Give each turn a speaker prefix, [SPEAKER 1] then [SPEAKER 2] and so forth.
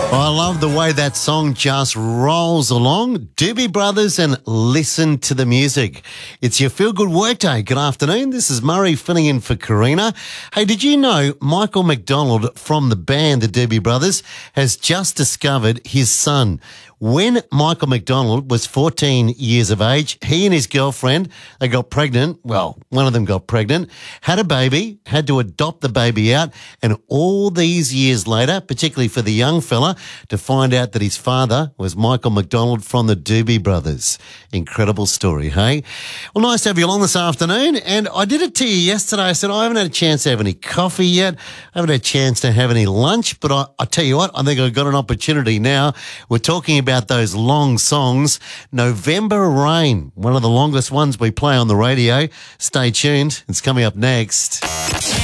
[SPEAKER 1] I love the way that song just rolls along. Doobie Brothers and Listen to the Music. It's your Feel Good Workday. Good afternoon. This is Murray filling in for Karina. Hey, did you know Michael McDonald from the band, the Doobie Brothers, has just discovered his son? When Michael McDonald was 14 years of age, he and his girlfriend, they got pregnant. Well, one of them got pregnant, had a baby, had to adopt the baby out, and all these years later, particularly for the young fella, to find out that his father was Michael McDonald from the Doobie Brothers. Incredible story, hey? Well, nice to have you along this afternoon, and I did it to you yesterday. I said, I haven't had a chance to have any coffee yet. I haven't had a chance to have any lunch, but I tell you what, I think I've got an opportunity now. We're talking about those long songs. November Rain, one of the longest ones we play on the radio. Stay tuned. It's coming up next.